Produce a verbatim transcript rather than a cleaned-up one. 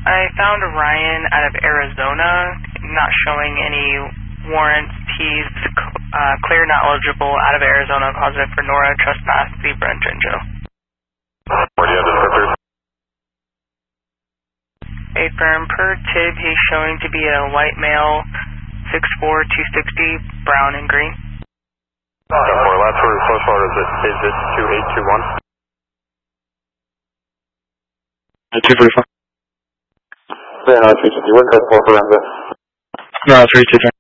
I found Ryan out of Arizona, not showing any warrants. He's uh, clear, not eligible, out of Arizona, positive for Nora, trespass, zebra, and Jinjo. Where do you have descriptors? A firm per Tib, he's showing to be a white male, six four, two sixty, brown and green. ten four, last word so far is it, is it two eight two one? two forty-four. Yeah, no, three fifty, we're good for Forensic. No, three two three.